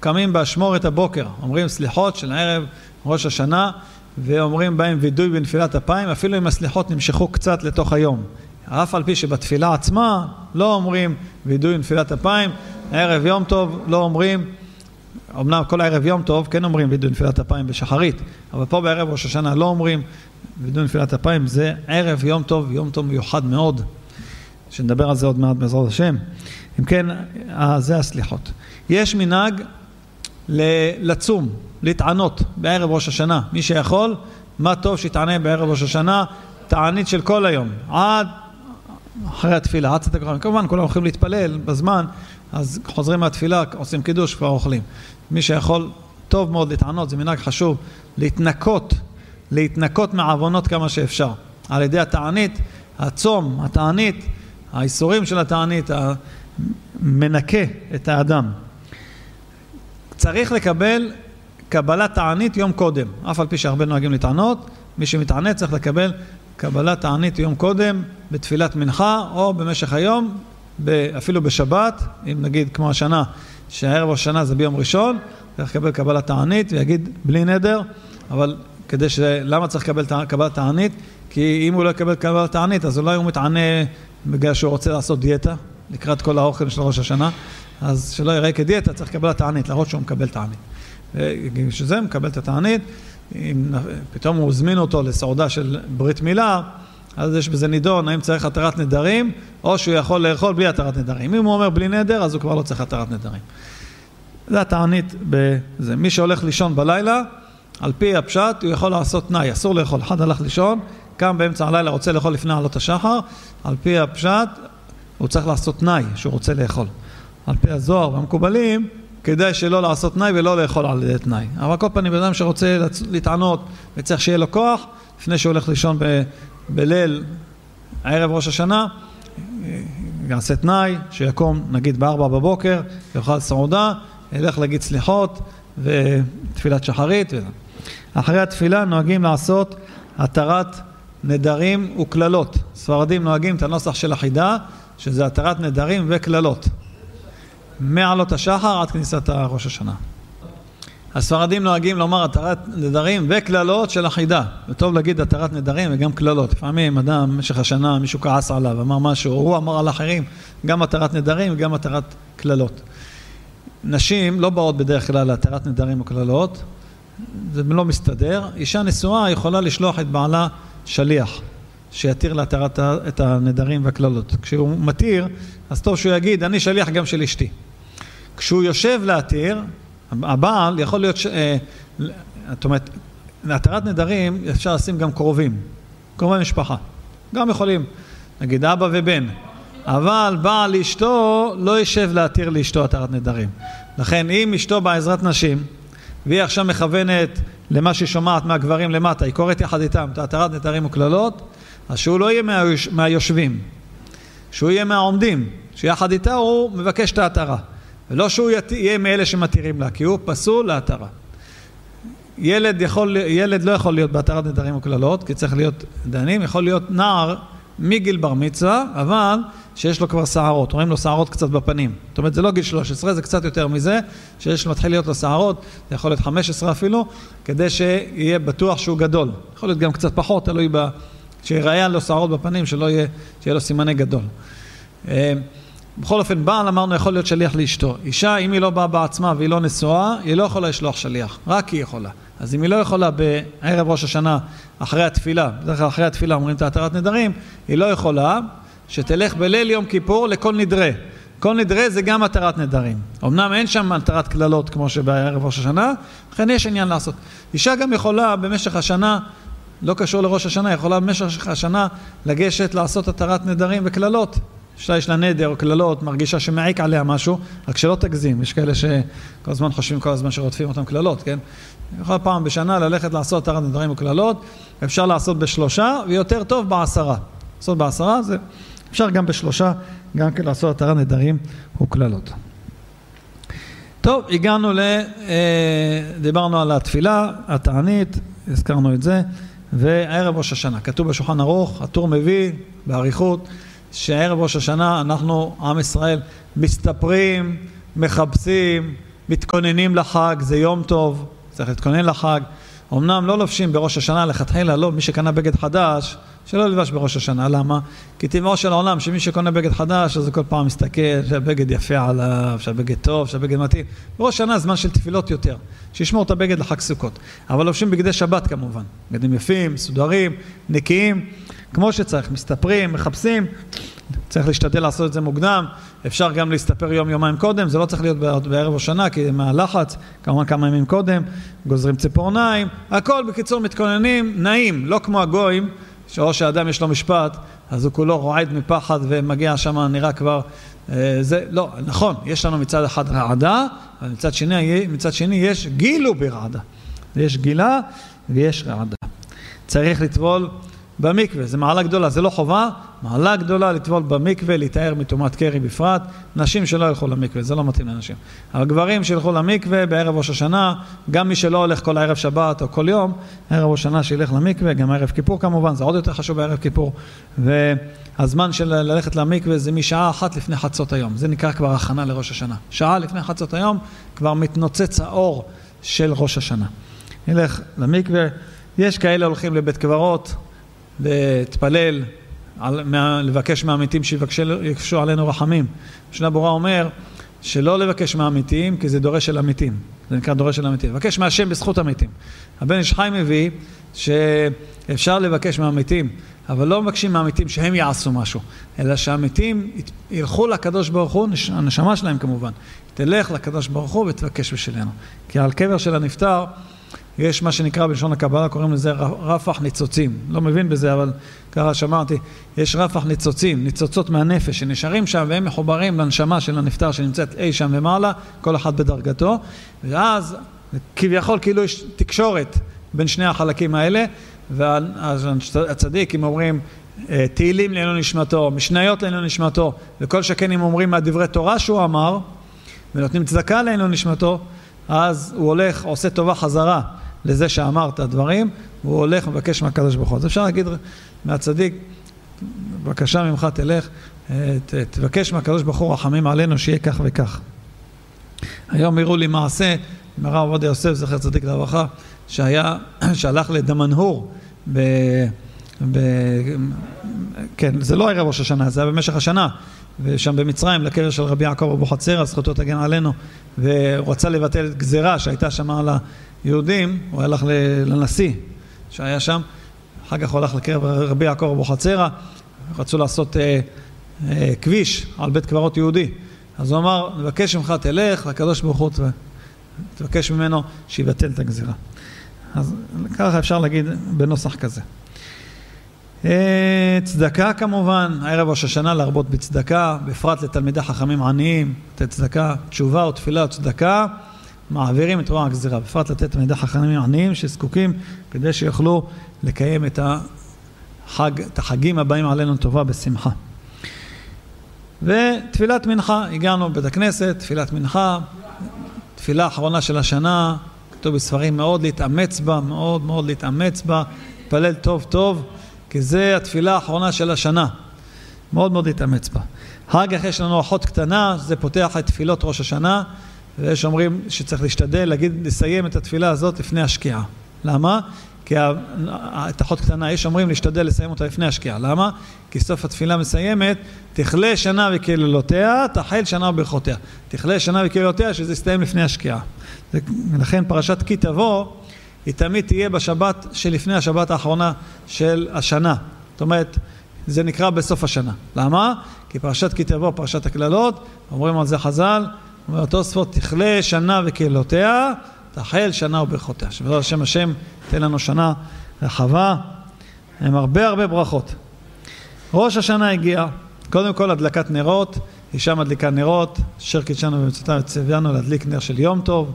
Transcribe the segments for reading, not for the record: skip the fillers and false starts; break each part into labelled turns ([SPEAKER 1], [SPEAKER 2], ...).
[SPEAKER 1] קמים באשמורת הבוקר, אומרים סליחות של ערב ראש השנה, ואומרים בהם וידוי בנפילת אפיים, אפילו אם הסליחות נמשכו קצת לתוך היום. אף על פי שבתפילה עצמה לא אומרים וידוי בנפילת אפיים, ערב יום טוב לא אומרים, אמנם כל הערב יום טוב כן אומרים וידוי בנפילת אפיים בשחרית, אבל פה בערב ראש השנה לא אומרים וידוי בנפילת אפיים, זה ערב יום טוב מיוחד מאוד, שנדבר על זה עוד מעט בעזרת השם. אם כן, זה הסליחות. יש מנהג לצום, להתענות בערב ראש השנה. מי שיכול, מה טוב שיתענה בערב ראש השנה, תענית של כל היום, עד אחרי התפילה, עד צאת הכוכבים. כמובן, כולם הולכים להתפלל בזמן, אז חוזרים מהתפילה, עושים קידוש, כבר אוכלים. מי שיכול, טוב מאוד להתענות, זה מנהג חשוב, להתנקות מהעוונות כמה שאפשר. על ידי התענית, הצום, התענית, האיסורים של התענית, מנקה את האדם. צריך לקבל קבלת תענית יום קודם. אף על פי שהרבה נוהגים להתענות, מי שמתענה צריך לקבל קבלת תענית יום קודם, בתפילת מנחה או במשך היום, אפילו בשבת, אם נגיד כמו השנה, שהערב או השנה זה ביום ראשון, צריך לקבל קבלת תענית ויגיד בלי נדר, אבל למה צריך לקבל קבלת תענית? כי אם הוא לא יקבל קבלת תענית, אז אולי הוא מתענה בגלל שהוא רוצה לעשות דיאטה, לקראת כל האוכל של ראש השנה, אז שלא יראה כדיאטה, צריך לקבל תענית, להראות שהוא מקבל תענית. שזה מקבל את התענית, אם פתאום הוא הזמין אותו לסעודה של ברית מילה, אז יש בזה נידון, האם צריך התרת נדרים, או שהוא יכול לאכול בלי התרת נדרים. אם הוא אומר בלי נדר, אז הוא כבר לא צריך התרת נדרים. זה התענית בזה. מי שהולך לישון בלילה, על פי הפשט, הוא יכול לעשות תנאי, אסור לאכול. אחד הלך לישון, קם באמצע הלילה, רוצה לאכול לפני עלות השחר, על פי הפשט, הוא צריך לעשות תנאי שהוא רוצה לאכול. על פי הזוהר והמקובלים, כדאי שלא לעשות תנאי ולא לאכול על ידי תנאי. אבל כל פעמים אדם שרוצה להתענות וצריך שיהיה לו כוח, לפני שהוא הולך לישון בליל ערב ראש השנה, יעשה תנאי, שיקום נגיד ב4 בבוקר, יאכל סעודה, ילך להגיד סליחות ותפילת שחרית. אחרי התפילה נוהגים לעשות התרת נדרים וכללות. ספרדים נוהגים את הנוסח של החידה, שזה התרת נדרים וכללות. מעלות השחר עד כניסת ראש השנה. הספרדים נוהגים לומר התרת נדרים וכללות של החידה. וטוב להגיד התרת נדרים וגם כללות. לפעמים אדם במשך השנה מישהו כעס עליו, אמר משהו, הוא אמר על אחרים, גם התרת נדרים וגם התרת כללות. נשים לא באות בדרך כלל להתרת נדרים וכללות, זה לא מסתדר. אישה נשואה יכולה לשלוח את בעלה שליח, שיתיר להתרת את הנדרים והכללות. כשהוא מתיר, אז טוב שהוא יגיד, אני שליח גם של אשתי. כשהוא יושב להתיר, הבעל יכול להיות, זאת אומרת, להתרת נדרים אפשר לשים גם קרובים, קרובי משפחה. גם יכולים, נגיד אבא ובן. אבל בעל אשתו לא יישב להתיר לאשתו התרת נדרים. לכן אם אשתו בעזרת נשים, והיא עכשיו מכוונת למה שהיא שומעת מהגברים למטה, היא קוראת יחד איתם את התרת נדרים וכללות, אז שהוא לא יהיה מהיושבים, שהוא יהיה מהעומדים, שיחד איתה הוא מבקש את ההתרה, ולא שהוא יהיה מאלה שמתירים לה, כי הוא פסול להתרה. ילד לא יכול להיות בהתרת נדרים וכללות, כי צריך להיות דיינים, יכול להיות נער מגיל בר מצווה, אבל שיש לו כבר שערות, רואים לו שערות קצת בפנים. זאת אומרת, זה לא גיל 13, זה קצת יותר מזה, מתחיל להיות לו שערות, זה יכול להיות 15 אפילו, כדי שיהיה בטוח שהוא גדול. יכול להיות גם קצת פחות, תלוי שיראה לו שערות בפנים, שיהיה לו סימני גדול. בכל אופן, בעל אמרנו יכול להיות שליח לאשתו. אישה, אם היא לא באה בעצמה והיא לא נשואה, היא לא יכולה לשלוח שליח, רק היא יכולה. אז אם היא לא יכולה בערב ראש השנה, אחרי התפילה, בדרך כלל אחרי התפילה אומרים את התרת נדרים, היא לא יכולה שתלך בליל יום כיפור לכל נדרה. כל נדרה זה גם התרת נדרים. אמנם אין שם התרת כללות כמו שבערב ראש השנה, לכן יש עניין לעשות. אישה גם יכולה במשך השנה, לא קשור לראש השנה, יכולה במשך השנה לגשת לעשות התרת נדרים וכללות. יש לה נדר או כללות, מרגישה שמעיק עליה משהו, רק שלא תגזים. יש כאלה שכל הזמן חושבים כל הזמן שרודפים אותם כללות, כן? יכול פעם בשנה ללכת לעשות התרת נדרים וכללות, אפשר לעשות ב3 ויותר טוב ב10. לעשות ב10 זה אפשר גם ב3, גם כן לעשות התרת נדרים וכללות. טוב, הגענו דיברנו על התפילה, התענית, הזכרנו את זה, וערב ראש השנה. כתוב בשולחן ערוך, הטור מביא בעריכות, שערב ראש השנה אנחנו, עם ישראל, מסתפרים, מחפשים, מתכוננים לחג, זה יום טוב, צריך להתכונן לחג. אמנם לא לובשים בראש השנה לכתחילה, לא, מי שקנה בגד חדש, שלא ללבש בראש השנה. למה? כי טבעו של העולם, שמי שקונה בגד חדש, אז הוא כל פעם מסתכל שהבגד יפה עליו, שהבגד טוב, שהבגד מתאים. בראש השנה זמן של תפילות יותר, שישמור את הבגד לחג סוכות. אבל לובשים בגדי שבת כמובן. בגדים יפים, מסודרים, נקיים, כמו שצריך, מסתפרים, מחפשים. צריך להשתדל לעשות את זה מוקדם. אפשר גם להסתפר יום-יומיים קודם, זה לא צריך להיות בערב השנה, כי מהלחץ, כמובן כמה ימים קודם, גוזרים ציפורניים, הכל בקיצור מתכוננים, נעים, לא כמו הגויים, שאו שהאדם יש לו משפט, אז הוא כולו רועד מפחד ומגיע שם, נראה כבר, זה, לא, נכון, יש לנו מצד אחד רעדה, אבל מצד שני יש גילו ברעדה. יש גילה ויש רעדה. צריך לטבול במקווה, זה מעלה גדולה, זה לא חובה, מעלה גדולה לטבול במקווה, להתאר מטומאת קרי בפרט, נשים שלא ילכו למקווה, זה לא מתאים לאנשים. אבל גברים שילכו למקווה בערב ראש השנה, גם מי שלא הולך כל הערב שבת או כל יום, ערב ראש השנה שילך למקווה, גם ערב כיפור כמובן, זה עוד יותר חשוב בערב כיפור, והזמן של ללכת למקווה זה משעה 1 לפני חצות היום, זה נקרא כבר הכנה לראש השנה. שעה לפני חצות היום כבר מתנוצץ האור של ראש השנה. נלך למקווה, יש כאלה הולכים לבית קברות, להתפלל, לבקש מהעמיתים שיבקשו עלינו רחמים. משנה ברורה אומר שלא לבקש מהעמיתים, כי זה דורש של עמיתים. זה נקרא דורש של עמיתים. לבקש מהשם בזכות עמיתים. הבן איש חי מביא שאפשר לבקש מהעמיתים, אבל לא מבקשים מהעמיתים שהם יעשו משהו, אלא שהעמיתים ילכו לקדוש ברוך הוא, הנשמה שלהם כמובן, תלך לקדוש ברוך הוא ותבקש בשבילנו. כי על קבר של הנפטר, יש מה שנקרא בלשון הקבלה, קוראים לזה רפח ניצוצים. לא מבין בזה, אבל ככה שמעתי, יש רפח ניצוצים, ניצוצות מהנפש, שנשארים שם והם מחוברים לנשמה של הנפטר שנמצאת אי שם למעלה, כל אחד בדרגתו, ואז כביכול כאילו יש תקשורת בין שני החלקים האלה, ואז הצדיקים אומרים תהילים לעילוי נשמתו, משניות לעילוי נשמתו, וכל שכן אם אומרים מהדברי תורה שהוא אמר, ונותנים צדקה לעילוי נשמתו, אז הוא הולך, עושה טובה חזרה לזה שאמר את הדברים, והוא הולך מבקש מהקדוש ברוך הוא. אז אפשר להגיד מהצדיק, בבקשה ממך תלך, תבקש מהקדוש ברוך הוא רחמים עלינו שיהיה כך וכך. היום הראו לי מעשה, הרב עובדיה יוסף, זכר צדיק לברכה, שהלך לדמנהור, כן, זה לא ערב ראש השנה, זה היה במשך השנה, ושם במצרים, לקבר של רבי יעקב אבוחצירא, זכותו תגן עלינו, והוא רצה לבטל את גזירה שהייתה שם על היהודים, הוא הלך לנשיא שהיה שם, אחר כך הוא הלך לקבר רבי יעקב אבוחצירא, רצו לעשות כביש על בית קברות יהודי, אז הוא אמר, נבקש ממך תלך לקדוש ברוך הוא, תבקש ממנו שיבטל את הגזירה. אז ככה אפשר להגיד בנוסח כזה. צדקה כמובן, הערב ראש השנה להרבות בצדקה, בפרט לתלמידי חכמים עניים, לתת צדקה, תשובה או תפילה או צדקה, מעבירים את רוע הגזירה, בפרט לתת תלמידי חכמים עניים שזקוקים כדי שיוכלו לקיים את החגים הבאים עלינו טובה בשמחה. ותפילת מנחה, הגענו בבית הכנסת, תפילת מנחה, תפילה האחרונה של השנה, כתוב בספרים מאוד להתאמץ בה, מאוד מאוד להתאמץ בה, להתפלל טוב טוב, כי זה התפילה האחרונה של השנה. מאוד מאוד להתאמץ בה. אחר כך יש לנו אחות קטנה, זה פותח את תפילות ראש השנה, ויש אומרים שצריך להשתדל, לסיים את התפילה הזאת לפני השקיעה. למה? כי את אחות קטנה, יש אומרים להשתדל לסיים אותה לפני השקיעה. למה? כי סוף התפילה מסיימת, תכלה שנה וקללותיה, תחל שנה וברכותיה. תכלה שנה וקללותיה, שזה יסתיים לפני השקיעה. ולכן פרשת כי תבוא, היא תמיד תהיה בשבת שלפני השבת האחרונה של השנה. זאת אומרת, זה נקרא בסוף השנה. למה? כי פרשת כי תבוא, פרשת הכללות, אומרים על זה חז"ל, אומר תוספות, תכלה שנה וקללותיה, תחל שנה וברכותיה. שבעזרת השם תן לנו שנה רחבה, עם הרבה ברכות. ראש השנה הגיע, קודם כל הדלקת נרות, אישה מדליקה נרות, אשר קידשנו ומצוותיו וצווינו להדליק נר של יום טוב,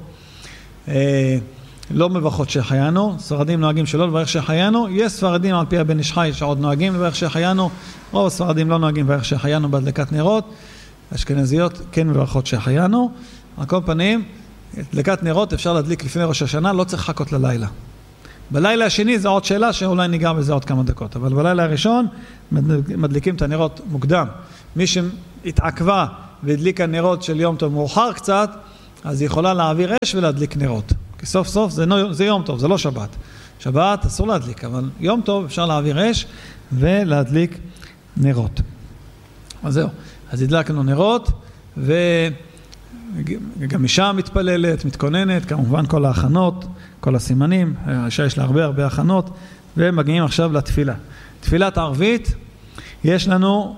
[SPEAKER 1] לא מברכות שהחיינו, ספרדים נוהגים שלא לברך שהחיינו, יש ספרדים על פי הבן איש חי שעוד נוהגים לברך שהחיינו, רוב הספרדים לא נוהגים לברך שהחיינו בהדלקת נרות, אשכנזיות כן מברכות שהחיינו, על כל פנים, הדלקת נרות אפשר להדליק לפני ראש השנה, לא צריך לחכות ללילה. בלילה השני זה עוד שאלה שאולי ניגע בזה עוד כמה דקות, אבל בלילה הראשון מדליקים את הנרות מוקדם. מי שהתעכבה והדליקה נרות של יום טוב מאוחר קצת, אז היא יכולה להעביר אש ולהדליק נרות. כי סוף סוף זה יום טוב, זה לא שבת. שבת אסור להדליק, אבל יום טוב אפשר להעביר אש ולהדליק נרות. אז זהו, אז הדלקנו נרות, וגם אישה מתפללת, מתכוננת, כמובן כל ההכנות, כל הסימנים, האישה יש לה הרבה הכנות, ומגיעים עכשיו לתפילה. תפילת ערבית, יש לנו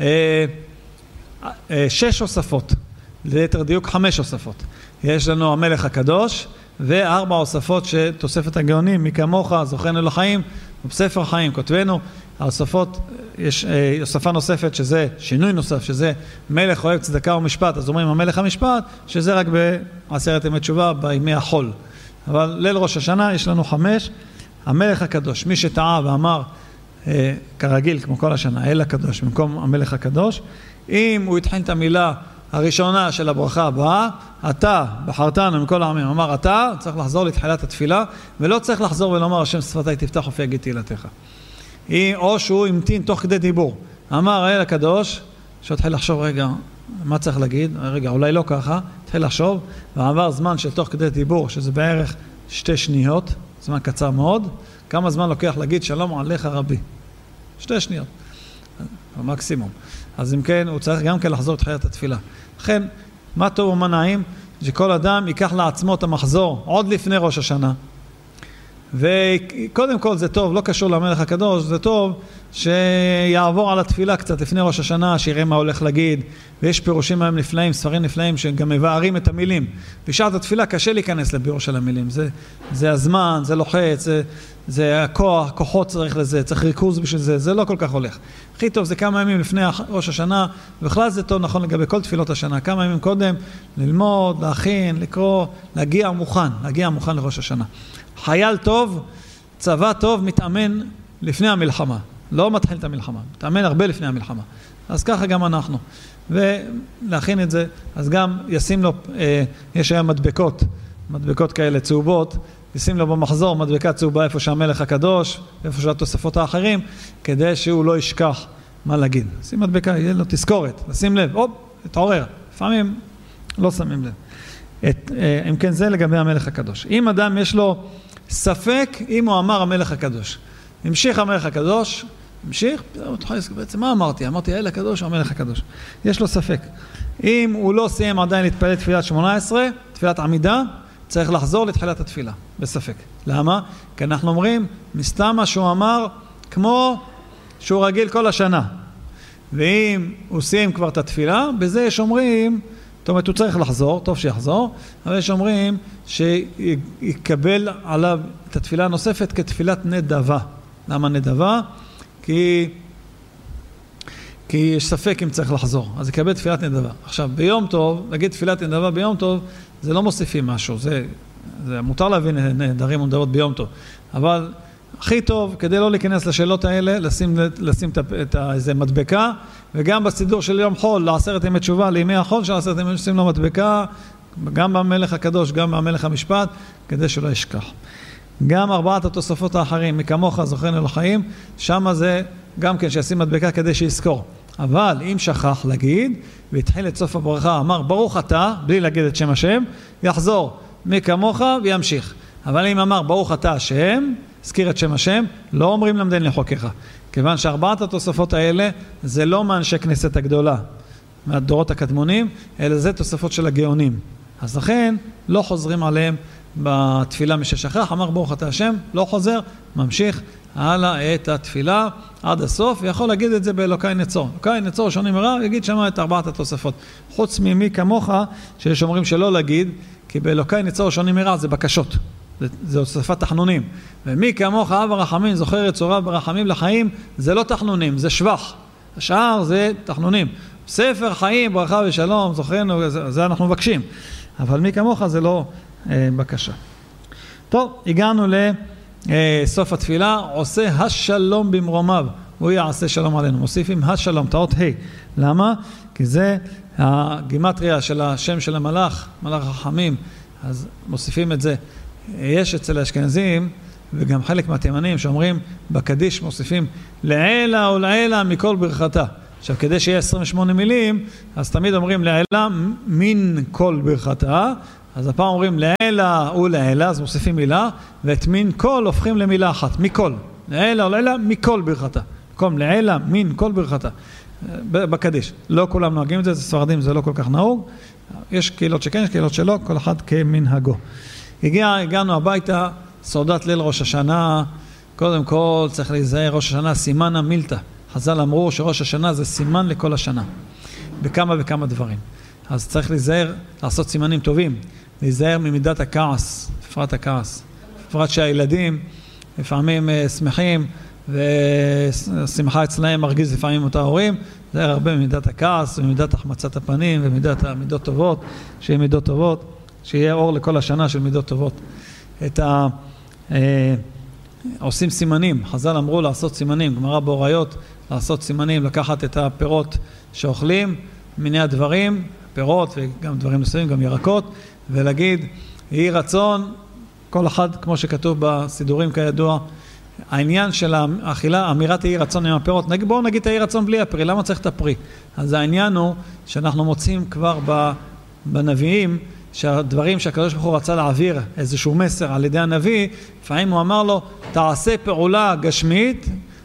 [SPEAKER 1] 6 הוספות, ליתר דיוק 5 הוספות. יש לנו המלך הקדוש, ו4 הוספות שתוספת הגאונים, מי כמוך, זוכרנו לחיים, ובספר חיים כותבנו, ההוספות, יש הוספה נוספת שזה שינוי נוסף, שזה מלך אוהב צדקה ומשפט, אז אומרים המלך המשפט, שזה רק בעשרת ימי תשובה, בימי החול. אבל ליל ראש השנה יש לנו 5, המלך הקדוש, מי שטעה ואמר, כרגיל כמו כל השנה, אל הקדוש, במקום המלך הקדוש, אם הוא התחיל את המילה הראשונה של הברכה הבאה, אתה בחרתנו מכל העמים, אמר אתה, צריך לחזור לתחילת התפילה, ולא צריך לחזור ולומר השם שפתי תפתח ופי יגיד תהילתך. או שהוא המתין תוך כדי דיבור, אמר האל הקדוש, שהתחיל לחשוב רגע, מה צריך להגיד? רגע, אולי לא ככה, התחיל לחשוב, ועבר זמן של תוך כדי דיבור, שזה בערך 2 שניות, זמן קצר מאוד, כמה זמן לוקח להגיד שלום עליך רבי? 2 שניות, במקסימום. אז אם כן, הוא צריך גם כן לחזור לתחילת התפילה. לכן, מה טוב ומה נעים? שכל אדם ייקח לעצמו את המחזור עוד לפני ראש השנה. וקודם כל זה טוב, לא קשור למלך הקדוש, זה טוב שיעבור על התפילה קצת לפני ראש השנה, שיראה מה הולך להגיד, ויש פירושים מהם נפלאים, ספרים נפלאים שגם מבארים את המילים. בשעת התפילה קשה להיכנס לביאור של המילים, זה הזמן, זה לוחץ, זה הכוח, כוחות צריך לזה, צריך ריכוז בשביל זה, זה לא כל כך הולך. הכי טוב זה כמה ימים לפני ראש השנה, ובכלל זה טוב נכון לגבי כל תפילות השנה, כמה ימים קודם ללמוד, להכין, לקרוא, להגיע מוכן לראש השנה. חייל טוב, צבא טוב, מתאמן לפני המלחמה. לא מתחיל את המלחמה, מתאמן הרבה לפני המלחמה. אז ככה גם אנחנו. ולהכין את זה, אז גם ישים לו, יש היום מדבקות כאלה צהובות, ישים לו במחזור מדבקה צהובה איפה שהמלך הקדוש, איפה שהתוספות האחרים, כדי שהוא לא ישכח מה להגיד. שים מדבקה, יהיה לו תזכורת, לשים לב, התעורר. לפעמים לא שמים לב. אם כן זה לגבי המלך הקדוש. אם אדם יש לו ספק אם הוא אמר המלך הקדוש. המשיך המלך הקדוש, בעצם מה אמרתי? אמרתי האל הקדוש או המלך הקדוש. יש לו ספק. אם הוא לא סיים עדיין להתפלל תפילת 18, תפילת עמידה, צריך לחזור לתחילת התפילה, בספק. למה? כי אנחנו אומרים, מסתם מה שהוא אמר, כמו שהוא רגיל כל השנה. ואם הוא סיים כבר את התפילה, בזה יש אומרים, זאת אומרת, הוא צריך לחזור, טוב שיחזור, אבל יש אומרים שיקבל עליו את התפילה הנוספת כתפילת נדבה. למה נדבה? כי יש ספק אם צריך לחזור, אז יקבל תפילת נדבה. עכשיו, ביום טוב, להגיד תפילת נדבה ביום טוב, זה לא מוסיפים משהו, זה מותר להבין נדרים ונדבות ביום טוב, אבל הכי טוב, כדי לא להיכנס לשאלות האלה, לשים איזה מדבקה, וגם בסידור של יום חול, לעשרת ימי תשובה, לימי החול של עשרת ימי, שים לו מדבקה, גם במלך הקדוש, גם במלך המשפט, כדי שלא ישכח. גם 4 התוספות האחרים, מכמוך זוכרנו לחיים, שם זה גם כן שישים מדבקה כדי שיזכור. אבל אם שכח להגיד, והתחיל את סוף הברכה, אמר ברוך אתה, בלי להגיד את שם השם, יחזור מכמוך וימשיך. אבל אם אמר ברוך אתה השם, הזכיר את שם השם, לא אומרים למדן לחוקך. כיוון ש4 התוספות האלה, זה לא מאנשי כנסת הגדולה, מהדורות הקדמונים, אלא זה תוספות של הגאונים. אז לכן, לא חוזרים עליהם בתפילה מששכח, אמר ברוך אתה השם, לא חוזר, ממשיך הלאה את התפילה עד הסוף, ויכול להגיד את זה באלוקי נצור. אלוקי נצור שונים מרע, יגיד שמה את 4 התוספות. חוץ ממי כמוך, שיש אומרים שלא להגיד, כי באלוקי נצור שונים מרע זה בקשות. זה הוספת תחנונים. ומי כמוך אב הרחמים, זוכר את צוריו ברחמים לחיים, זה לא תחנונים, זה שבח. השאר זה תחנונים. ספר חיים, ברכה ושלום, זוכרנו, זה אנחנו מבקשים. אבל מי כמוך זה לא בקשה. טוב, הגענו לסוף התפילה, עושה השלום במרומיו, הוא יעשה שלום עלינו. מוסיפים השלום, תאות ה'. למה? כי זה הגימטריה של השם של המלאך, מלאך החכמים, אז מוסיפים את זה. יש אצל האשכנזים, וגם חלק מהתימנים שאומרים, בקדיש מוסיפים, לעילה ולעילה מכל ברכתה. עכשיו, כדי שיהיה 28 מילים, אז תמיד אומרים לעילה מן כל ברכתה, אז הפעם אומרים לעילה ולעילה, אז מוסיפים מילה, ואת מן כל הופכים למילה אחת, מכל. לעילה ולעילה מכל ברכתה. במקום לעילה מן כל ברכתה. בקדיש. לא כולם נוהגים את זה, ספרדים זה לא כל כך נהוג. יש קהילות שכן, יש קהילות שלא, כל אחד כמנהגו. הגענו הביתה, סעודת ליל ראש השנה, קודם כל צריך להיזהר, ראש השנה סימן המילתא. חז"ל אמרו שראש השנה זה סימן לכל השנה, בכמה וכמה דברים. אז צריך להיזהר, לעשות סימנים טובים, להיזהר ממידת הכעס, בפרט הכעס. בפרט שהילדים לפעמים שמחים, ושמחה אצלהם מרגיז לפעמים אותה ההורים, זה הרבה ממידת הכעס, ומידת החמצת הפנים, ומידת המידות טובות, שיהיה מידות טובות, שיהיה אור לכל השנה של מידות טובות. עושים סימנים, חז"ל אמרו לעשות סימנים, גמרא באוריות, לעשות סימנים, לקחת את הפירות שאוכלים, מיני הדברים, פירות וגם דברים נוספים, גם ירקות, ולהגיד, יהי רצון, כל אחד, כמו שכתוב בסידורים כידוע, העניין של האכילה, אמירת יהי רצון עם הפירות, בואו נגיד יהי רצון בלי הפרי, למה צריך את הפרי? אז העניין הוא שאנחנו מוצאים כבר בנביאים, שהדברים שהקדוש ברוך הוא רצה להעביר איזשהו מסר על ידי הנביא, לפעמים הוא אמר לו, תעשה פעולה גשמית,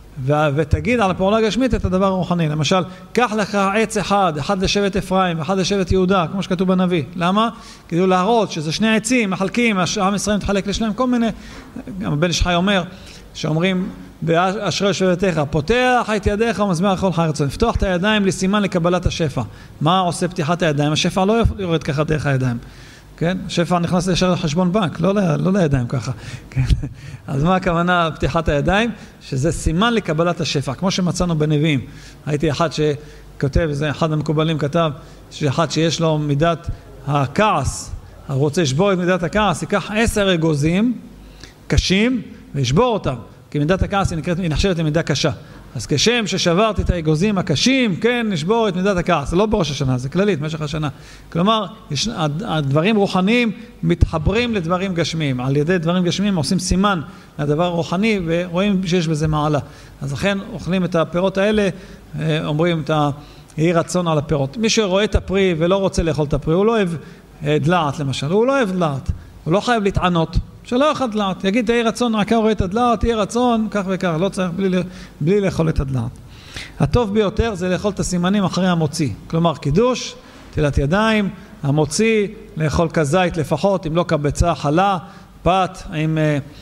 [SPEAKER 1] ותגיד על הפעולה הגשמית את הדבר הרוחני. למשל, קח לך עץ אחד לשבט אפרים, אחד לשבט יהודה, כמו שכתוב בנביא. למה? כדי להראות שזה שני עצים, מחלקים, עם ישראל מתחלק לשניים, כל מיני, גם בן איש חי אומר, שאומרים, באשרי שבטיך, פותח את ידיך ומזמר לכל חי רצון. לפתוח את הידיים לסימן לקבלת השפע. מה עושה פתיחת הידיים? השפע לא יורד ככה דרך הידיים. כן? השפע נכנס ישר לחשבון בנק, לא לידיים ככה. כן? אז מה הכוונה פתיחת הידיים? שזה סימן לקבלת השפע, כמו שמצאנו בנביאים. הייתי אחד שכותב, זה אחד המקובלים כתב, שאחד שיש לו מידת הכעס, רוצה לשבור את מידת הכעס, ייקח 10 אגוזים קשים וישבור אותם. כי מידת הכעס היא נחשבת למידה קשה. אז כשם ששברתי את האגוזים הקשים, כן, נשבור את מידת הכעס. זה לא בראש השנה, זה כללית, במשך השנה. כלומר, הדברים רוחניים מתחברים לדברים גשמיים. על ידי דברים גשמיים עושים סימן לדבר רוחני, ורואים שיש בזה מעלה. אז לכן אוכלים את הפירות האלה, אומרים את יהי רצון על הפירות. מי שרואה את הפרי ולא רוצה לאכול את הפרי, הוא לא אוהב דלעת למשל, הוא לא אוהב דלעת. הוא לא חייב להתענות. שלא יאכל דלעת, יגיד תהי רצון, רק רואה את הדלעת, תהי רצון, כך וכך, לא צריך בלי לאכול את הדלעת. הטוב ביותר זה לאכול את הסימנים אחרי המוציא, כלומר קידוש, תילת ידיים, המוציא, לאכול כזית לפחות, אם לא קבצה, חלה, פת, עם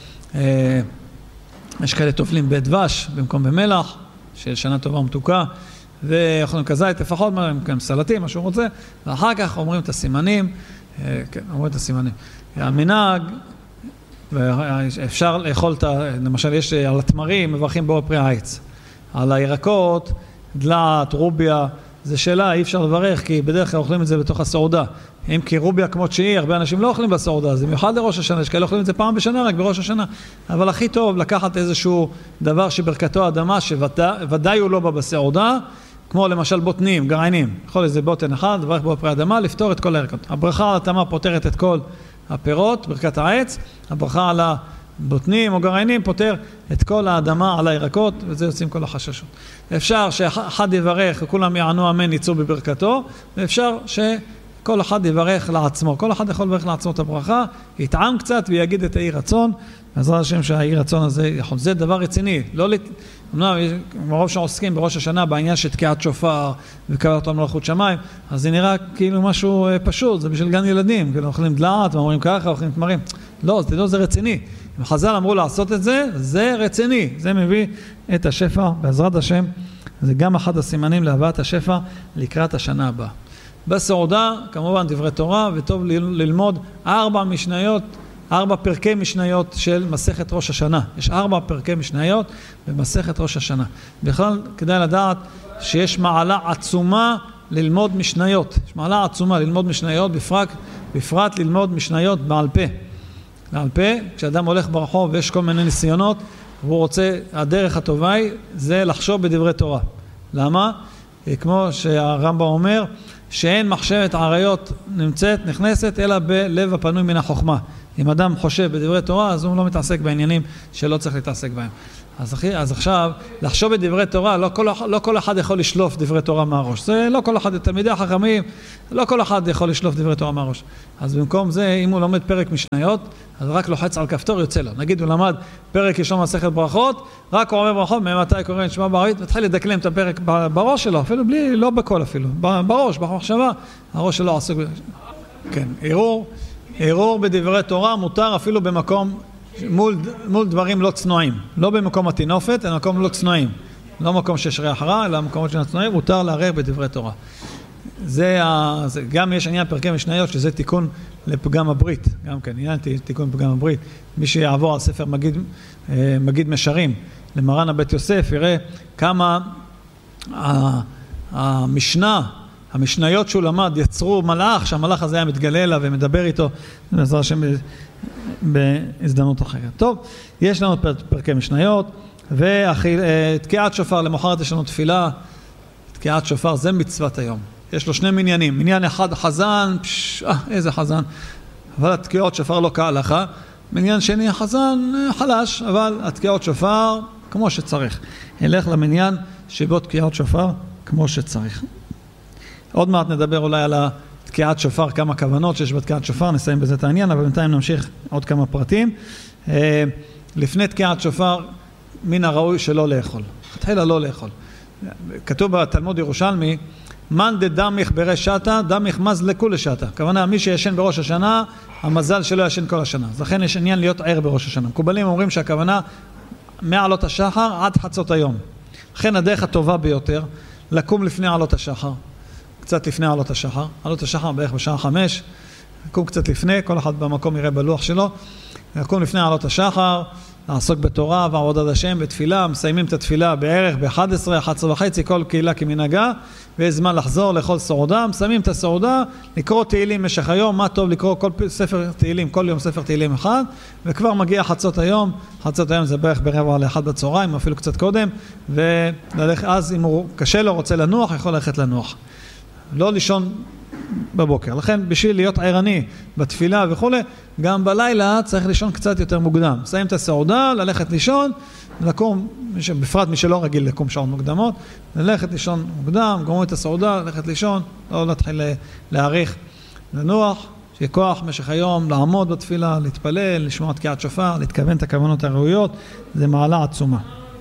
[SPEAKER 1] יש כאלה טובלים בדבש במקום במלח, של שנה טובה ומתוקה, ואוכלים כזית לפחות, סלטים, מה שהוא רוצה, ואחר כך אומרים את הסימנים, כן, אומרים את הסימנים. המנהג, אפשר לאכול למשל יש על התמרים מברכים באור פרי העץ, על הירקות, דלעת, רוביה, זה שאלה, אי אפשר לברך כי בדרך כלל אוכלים את זה בתוך הסעודה, אם כי רוביה כמו שהיא, הרבה אנשים לא אוכלים בסעודה, זה מיוחד לראש השנה, יש כאלה אוכלים את זה פעם בשנה רק בראש השנה, אבל הכי טוב לקחת איזשהו דבר שברכתו האדמה שוודאי הוא לא בא בסעודה, כמו למשל בוטנים, גרעינים, יכול איזה בוטן אחד, לברך באור פרי האדמה, לפתור את כל הירקות. הברכה על התמה פותרת את כל הפירות, ברכת העץ, הברכה על הבוטנים או גרעינים פותר את כל האדמה על הירקות, וזה יוצאים כל החששות. אפשר שאחד יברך וכולם יענו אמן יצאו בברכתו, ואפשר שכל אחד יברך לעצמו, כל אחד יכול לברך לעצמו את הברכה, יטעם קצת ויגיד את יהי רצון, בעזרת השם שהיהי רצון הזה יכול, זה דבר רציני, מרוב שעוסקים בראש השנה בעניין של תקיעת שופר וקבלת מלכות שמיים, אז זה נראה כאילו משהו פשוט, זה בשביל גן ילדים, כאילו אוכלים דלעת ואומרים ככה, אוכלים תמרים, לא, זה רציני. אם חז"ל אמרו לעשות את זה, זה רציני, זה מביא את השפע, בעזרת השם, זה גם אחד הסימנים להבאת השפע לקראת השנה הבאה. בסעודה, כמובן דברי תורה, וטוב ללמוד 4 פרקי משניות של מסכת ראש השנה. יש 4 פרקי משניות במסכת ראש השנה. בכלל כדאי לדעת שיש מעלה עצומה ללמוד משניות. יש מעלה עצומה ללמוד משניות, בפרט ללמוד משניות בעל פה. בעל פה, כשאדם הולך ברחוב ויש כל מיני ניסיונות, והוא רוצה, הדרך הטובה היא, זה לחשוב בדברי תורה. למה? כמו שהרמב"ם אומר, שאין מחשבת עריות נמצאת, נכנסת, אלא בלב הפנוי מן החוכמה. אם אדם חושב בדברי תורה, אז הוא לא מתעסק בעניינים שלא צריך להתעסק בהם. אז עכשיו, לחשוב בדברי תורה, לא כל אחד יכול לשלוף דברי תורה מהראש. זה לא כל אחד, תלמידי החכמים, לא כל אחד יכול לשלוף דברי תורה מהראש. אז במקום זה, אם הוא לומד פרק משניות, אז רק לוחץ על כפתור, יוצא לו. נגיד, הוא למד פרק ראשון מסכת ברכות, רק הוא אומר ברכות, ממתי קורא נשמע בערבית, מתחיל לדקלם את הפרק בראש שלו, אפילו בלי, לא בכל אפילו, בראש, במחשבה, הראש שלו עסוק. כן, ערעור בדברי תורה מותר אפילו במקום מול דברים לא צנועים, לא במקום התינופת, אלא במקום לא צנועים, לא מקום שיש ריח רע, אלא במקומות צנועים, מותר לערער בדברי תורה. גם יש עניין פרקי משניות, שזה תיקון לפגם הברית, גם כן, עניין תיקון לפגם הברית. מי שיעבור על ספר מגיד משרים, למרן הבית יוסף, יראה כמה המשניות שהוא למד יצרו מלאך, שהמלאך הזה היה מתגלה אליו ומדבר איתו, בעזרת השם בהזדמנות אחרת. טוב, יש לנו פרקי משניות, ותקיעת שופר, למחרת יש לנו תפילה, תקיעת שופר זה מצוות היום. יש לו שני מניינים, מניין אחד חזן, איזה חזן, אבל התקיעות שופר לא כהלכה, מניין שני החזן חלש, אבל התקיעות שופר כמו שצריך. ילך למניין שבו תקיעות שופר כמו שצריך. עוד מעט נדבר אולי על תקיעת שופר, כמה כוונות שיש בתקיעת שופר, נסיים בזה את העניין, אבל בינתיים נמשיך עוד כמה פרטים. לפני תקיעת שופר, מן הראוי שלא לאכול. התחילה לא לאכול. כתוב בתלמוד ירושלמי, מן דדמיך ברשתה, דמיך מזלקו לשתה. הכוונה, מי שישן בראש השנה, המזל שלא ישן כל השנה. אז לכן יש עניין להיות ער בראש השנה. מקובלים אומרים שהכוונה, מעלות השחר עד חצות היום. לכן הדרך הטובה ביותר, לקום לפני עלות השחר. קצת לפני עלות השחר. עלות השחר בערך בשעה 5, לקום קצת לפני, כל אחד במקום יראה בלוח שלו. לקום לפני עלות השחר, לעסוק בתורה ועבודת השם, בתפילה, מסיימים את התפילה בערך ב-11, 11 וחצי, כל קהילה כמנהגה, ויש זמן לחזור לאכול סעודה, מסיימים את הסעודה, לקרוא תהילים משך היום, מה טוב לקרוא כל ספר תהילים, כל יום ספר תהילים אחד, וכבר מגיע חצות היום זה בערך ברבע לאחד בצהריים, אפילו קצת קודם, אז אם הוא קשה לו, רוצה לנוח, יכול ללכת לנוח. לא לישון בבוקר. לכן, בשביל להיות ערני בתפילה וכו', גם בלילה צריך לישון קצת יותר מוקדם. מסיים את הסעודה, ללכת לישון, לקום, בפרט מי שלא רגיל לקום שעות מוקדמות, ללכת לישון מוקדם, גומרים את הסעודה, ללכת לישון, לא להתחיל להאריך, לנוח, שיהיה כוח במשך היום, לעמוד בתפילה, להתפלל, לשמוע תקיעת שופר, להתכוון את הכוונות הראויות, זה מעלה עצומה.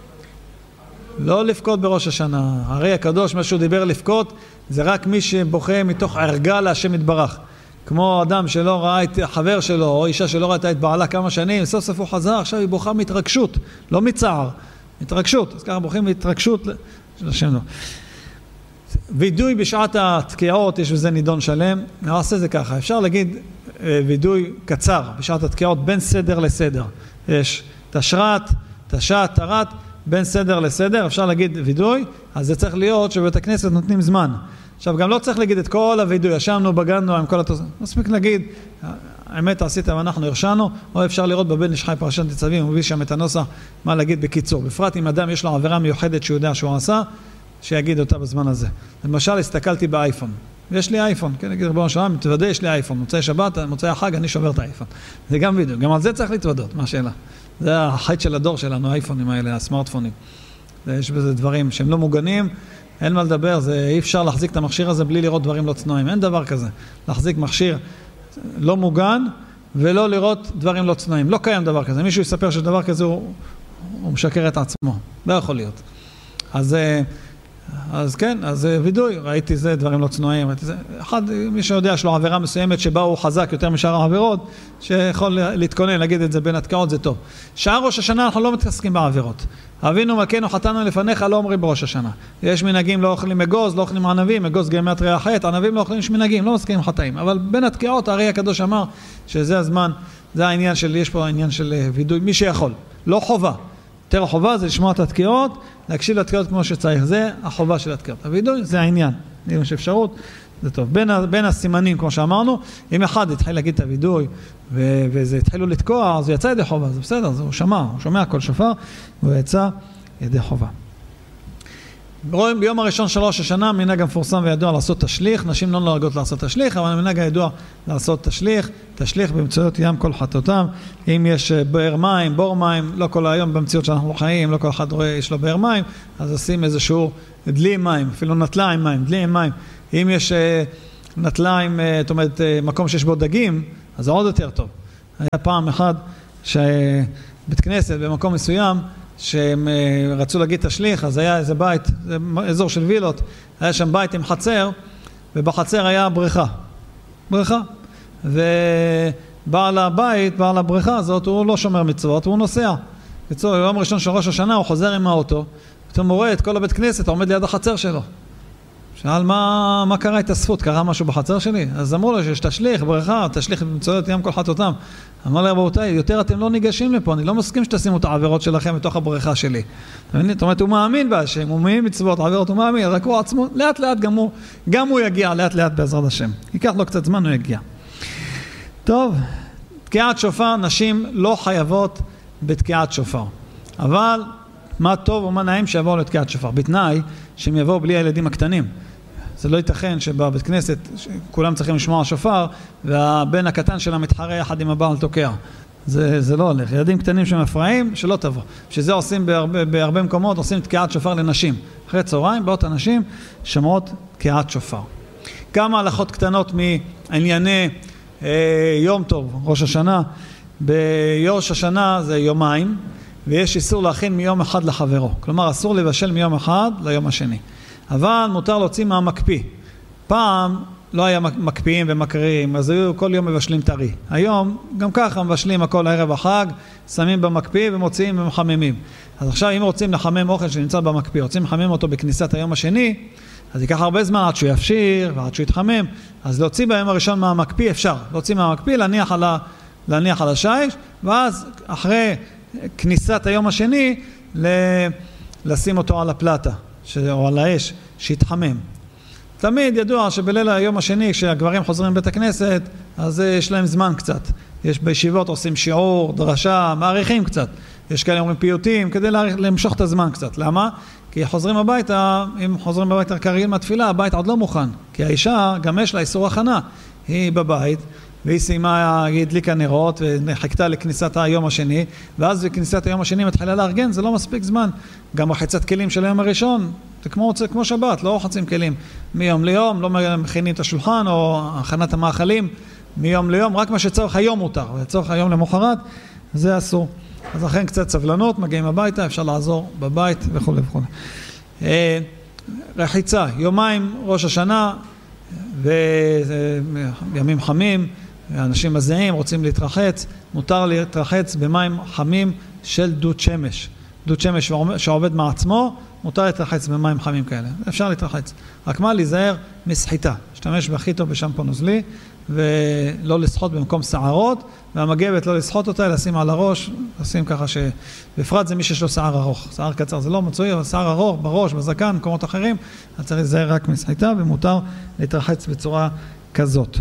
[SPEAKER 1] לא לפקוד בראש השנה. הרי הקדוש, מה שהוא דיבר לפקוד, זה רק מי שבוכה מתוך ערגה להשם יתברך. כמו אדם שלא ראה את החבר שלו, או אישה שלא ראתה את בעלה כמה שנים, סוף סוף הוא חזר, עכשיו היא בוכה מהתרגשות, לא מצער, התרגשות. אז ככה בוכים מהתרגשות של השם לו. וידוי בשעת התקיעות, יש בזה נידון שלם, נעשה זה ככה, אפשר להגיד וידוי קצר, בשעת התקיעות, בין סדר לסדר. יש תשרת, תשת, תרת, בין סדר לסדר, אפשר להגיד וידוי, אז זה צריך להיות שבבית הכנסת נותנים זמן. עכשיו, גם לא צריך להגיד את כל הוידוי, ישבנו, בגדנו עם כל התוספות. מספיק להגיד, האמת עשית ואנחנו הרשענו, או אפשר לראות בבן איש חי פרשת ניצבים, הוא מביא שם את הנוסח, מה להגיד בקיצור. בפרט אם אדם יש לו עבירה מיוחדת שהוא יודע שהוא עשה, שיגיד אותה בזמן הזה. למשל, הסתכלתי באייפון. יש לי אייפון, כן, נגיד רבנו שלום, מתוודא, יש לי אייפון. מוצאי שבת, מוצאי החג, אני שובר את האייפון. זה גם וידוי. גם על זה צריך להתוודות, מה השאלה? זה החית של הדור שלנו, האייפונים האלה, הסמארטפונים. יש בזה דברים שהם לא מוגנים, אין מה לדבר, אי אפשר להחזיק את המכשיר הזה בלי לראות דברים לא צנועים, אין דבר כזה. להחזיק מכשיר לא מוגן ולא לראות דברים לא צנועים. לא קיים דבר כזה. מישהו יספר שדבר כזה הוא משקר את עצמו. לא יכול להיות. אז כן, אז וידוי, ראיתי זה, דברים לא צנועים, ראיתי זה. אחד, מי שיודע יש לו עבירה מסוימת שבה הוא חזק יותר משאר העבירות, שיכול להתכונן, להגיד את זה בין התקעות, זה טוב. שער ראש השנה אנחנו לא מתעסקים בעבירות. אבינו מלכנו חטאנו לפניך, לא אומרים בראש השנה. יש מנהגים, לא אוכלים אגוז, לא אוכלים ענבים, אגוז גימטריה אחת, ענבים לא אוכלים, יש מנהגים, לא מסכים חטאים. אבל בין התקיעות, הרי הקדוש אמר שזה הזמן, זה העניין של, יש פה העניין של וידוי, מי שיכול, לא חובה. יותר החובה זה לשמוע את התקיעות, להקשיב לתקיעות כמו שצריך, זה החובה של התקיעות. הוידוי זה העניין, אם יש אפשרות, זה טוב. בין הסימנים, כמו שאמרנו, אם אחד התחיל להגיד את הוידוי, וזה התחילו לתקוע, אז הוא יצא ידי חובה, זה בסדר, הוא שומע כל שופר, והוא יצא ידי חובה. רואים ביום הראשון של ראש השנה, מנהג המפורסם וידוע לעשות תשליך, נשים לא נוהגות לעשות תשליך, אבל מנהג הידוע לעשות תשליך באמצעות ים כל חטאותם, אם יש באר מים, בור מים, לא כל היום במציאות שאנחנו חיים, לא כל אחד רואה יש לו באר מים, אז עושים איזשהו דלי מים, אפילו נטלה עם מים, דלי עם מים, אם יש נטלה עם, זאת אומרת, מקום שיש בו דגים, אז זה עוד יותר טוב. היה פעם אחד שבית כנסת במקום מסוים, שהם רצו להגיד תשליך, אז היה איזה בית, זה אזור של וילות, היה שם בית עם חצר, ובחצר היה בריכה. ובעל הבית, בעל הבריכה הזאת, הוא לא שומר מצוות, הוא נוסע. ביום ראשון של ראש השנה, הוא חוזר עם האוטו, פתאום הוא רואה את כל הבית כנסת, עומד ליד החצר שלו. שאל מה קרה התאספות, קרה משהו בחצר שלי? אז אמרו לו שיש תשליך, בריכה, תשליך במצוות ים כל חטאותם. אמר לה, רבותיי, יותר אתם לא ניגשים לפה, אני לא מסכים שתשימו את העבירות שלכם בתוך הבריכה שלי. זאת אומרת, הוא מאמין בהשם, הוא מאמין מצוות, העבירות, הוא מאמין, רק הוא עצמו, לאט לאט גם הוא יגיע, לאט לאט בעזרת השם. ייקח לו קצת זמן, הוא יגיע. טוב, תקיעת שופר, נשים לא חייבות בתקיעת שופר. אבל מה טוב ומה נעים שיבואו לתקיעת שופר, בתנאי שהם יבואו בלי הילדים הקטנים. זה לא ייתכן שבבית כנסת כולם צריכים לשמוע שופר, והבן הקטן שלה מתחרה יחד עם הבעל תוקע. זה לא הולך. ילדים קטנים שמפרעים, שלא תבוא. שזה עושים בהרבה מקומות, עושים תקיעת שופר לנשים. אחרי צהריים, באות הנשים שמעות תקיעת שופר. כמה הלכות קטנות מענייני יום טוב, ראש השנה. ביוש השנה זה יומיים, ויש איסור להכין מיום אחד לחברו. כלומר, אסור לבשל מיום אחד ליום השני. אבל מותר להוציא מהמקפיא. פעם לא היה מקפיאים ומקריאים, אז היו כל יום מבשלים טרי. היום גם ככה מבשלים הכל ערב החג, שמים במקפיא ומוציאים ומחממים. אז עכשיו אם רוצים לחמם אוכל שנמצא במקפיא, רוצים לחמם אותו בכניסת היום השני, אז ייקח הרבה זמן עד שהוא יפשיר ועד שהוא יתחמם. אז להוציא ביום הראשון מהמקפיא אפשר. להוציא מהמקפיא, להניח על השיש, ואז אחרי כניסת היום השני, לשים אותו על הפלטה. או על האש, שיתחמם. תמיד ידוע שבליל היום השני, כשהגברים חוזרים לבית הכנסת, אז יש להם זמן קצת. יש בישיבות עושים שיעור, דרשה, מעריכים קצת. יש כאלה אומרים פיוטים, כדי למשוך את הזמן קצת. למה? כי חוזרים הביתה, אם חוזרים הביתה כרגיל מהתפילה, הבית עוד לא מוכן. כי האישה, גם יש לה איסור הכנה. היא בבית, והיא סיימה, היא הדליקה נרות, וחיכתה לכניסת היום השני, ואז בכניסת היום השני מתחילה לארגן, זה לא מספיק זמן. גם רחיצת כלים של היום הראשון, זה כמו שבת, לא רוחצים כלים מיום ליום, לא מכינים את השולחן, או הכנת המאכלים מיום ליום, רק מה שצורך היום מותר, וצורך היום למחרת, זה אסור. אז לכן קצת סבלנות, מגיעים הביתה, אפשר לעזור בבית וכו' וכו'. רחיצה, יומיים ראש השנה, וימים חמים, אנשים מזהים, רוצים להתרחץ, מותר להתרחץ במים חמים של דוד שמש. דוד שמש שעובד מעצמו, מותר להתרחץ במים חמים כאלה. אפשר להתרחץ. רק מה? להיזהר מסחיטה. להשתמש בחיטו בשמפו נוזלי, ולא לשחות במקום שערות, והמגבת לא לשחות אותה, לשים על הראש, לשים ככה בפרט זה מי שיש לו שיער ארוך. שיער קצר זה לא מצוי, אבל שיער ארוך, בראש, בזקן, במקומות אחרים, אז צריך להיזהר רק מסחיטה, ומותר להתרחץ בצורה כזאת.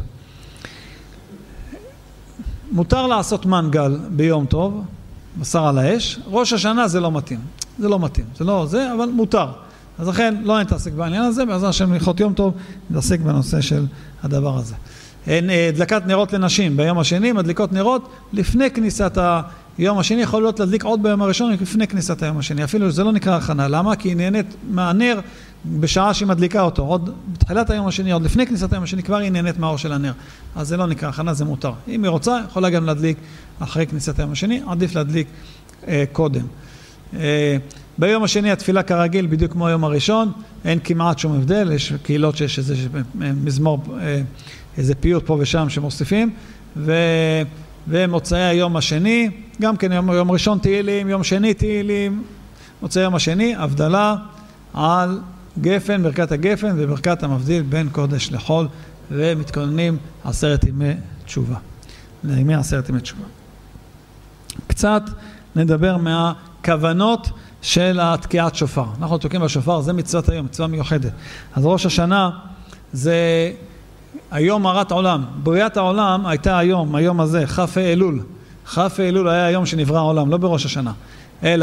[SPEAKER 1] מותר לעשות מנגל ביום טוב, בשר על האש. ראש השנה זה לא מתאים. זה לא מתאים. זה לא זה, אבל מותר. אז לכן לא נתעסק בעניין הזה, בעזרת השם ללכות יום טוב, נתעסק בנושא של הדבר הזה. דלקת נרות לנשים ביום השני, מדליקות נרות לפני כניסת היום השני, יכול להיות להדליק עוד ביום הראשון לפני כניסת היום השני. אפילו זה לא נקרא הכנה. למה? כי היא נהנית מהנר בשעה שהיא מדליקה אותו. עוד בתחילת היום השני, עוד לפני כניסת היום השני, כבר היא נהנית מהאור של הנר. אז זה לא נקרא הכנה, זה מותר. אם היא רוצה, יכולה גם להדליק אחרי כניסת היום השני, עדיף להדליק קודם. ביום השני התפילה כרגיל, בדיוק כמו היום הראשון, אין כמעט שום הבדל, יש קהילות שיש איזה מזמור, איזה פיוט פה ושם שמוסיפים, ומוצאי היום השני, גם כן יום ראשון תהילים, יום שני תהילים, מוצאי יום השני, הבדלה על גפן, ברכת הגפן וברכת המבדיל בין קודש לחול, ומתכוננים 10 ימי תשובה. לימי 10 ימי תשובה. קצת נדבר מהכוונות של התקיעת שופר. אנחנו תוקעים בשופר, זה מצוות היום, מצווה מיוחדת. אז ראש השנה זה היום הרת עולם. בריאת העולם הייתה היום הזה, כ"ה אלול. כ"ה אלול היה היום שנברא העולם, לא בראש השנה. אלא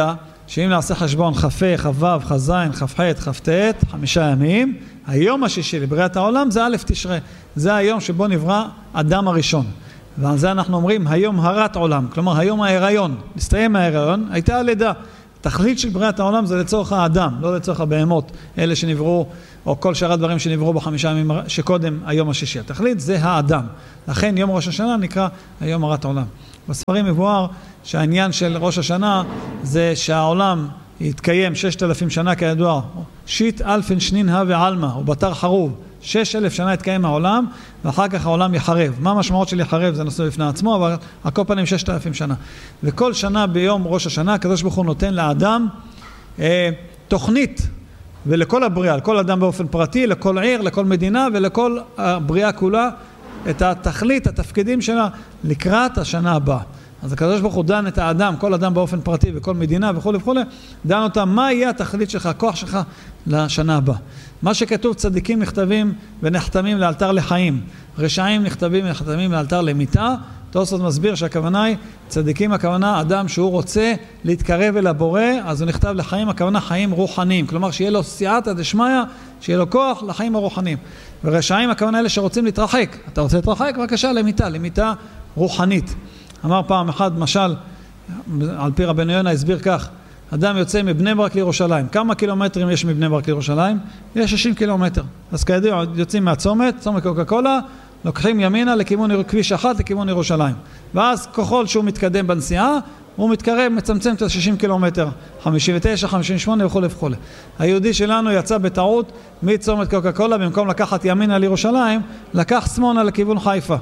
[SPEAKER 1] שאם נעשה חשבון כ"ה, כ"ו, כ"ז, כ"ח, כ"ט, 5 ימים, היום השישי לבריאת העולם זה א' תשרי. זה היום שבו נברא אדם הראשון. ועל זה אנחנו אומרים היום הרת עולם, כלומר היום ההיריון. מסתיים ההיריון, הייתה הלידה. התכלית של בריאת העולם זה לצורך האדם, לא לצורך הבהמות, אלה שנבראו, או כל שאר הדברים שנבראו ב5 ימים שקודם היום השישי. התכלית זה האדם. לכן יום ראש השנה נקרא היום הרת עולם. בספרים מבואר שהעניין של ראש השנה זה שהעולם יתקיים 6,000 שנה כידוע, שיט אלפן שנינהה ועלמה, או בתר חרוב, 6,000 שנה יתקיים העולם, ואחר כך העולם יחרב. מה המשמעות של יחרב? זה נושא בפני עצמו, אבל הכל פנים 6,000 שנה. וכל שנה ביום ראש השנה, הקדוש ברוך הוא נותן לאדם תוכנית, ולכל הבריאה, לכל אדם באופן פרטי, לכל עיר, לכל מדינה, ולכל הבריאה כולה, את התכלית, התפקידים שלה, לקראת השנה הבאה. אז הקדוש ברוך הוא דן את האדם, כל אדם באופן פרטי וכל מדינה וכו' וכו', דן אותם מה יהיה התכלית שלך, הכוח שלך לשנה הבאה. מה שכתוב צדיקים נכתבים ונחתמים לאלתר לחיים, רשעים נכתבים ונחתמים לאלתר למיתה. תוספות מסביר שהכוונה היא, צדיקים הכוונה אדם שהוא רוצה להתקרב אל הבורא, אז הוא נכתב לחיים, הכוונה חיים רוחניים, כלומר שיהיה לו סייעתא דשמיא, שיהיה לו כוח לחיים הרוחניים. ורשעים הכוונה אלה שרוצים להתרחק, אתה רוצה להתרחק? בבקשה למיתה, למיתה רוחנית. אמר פעם אחד, משל, על פי רבנו יונה הסביר כך, אדם יוצא מבני ברק לירושלים. כמה קילומטרים יש מבני ברק לירושלים? יש 60 קילומטר. אז כידוע, יוצאים מהצומת, צומת קוקה קולה, לוקחים ימינה לכיוון כביש 1 לכיוון ירושלים. ואז ככל שהוא מתקדם בנסיעה, הוא מתקרב, מצמצם את ה-60 קילומטר, 59, 58 וכו' וכו'. היהודי שלנו יצא בטעות מצומת קוקה קולה, במקום לקחת ימינה לירושלים, לקח שמאלה לכיוון חיפה.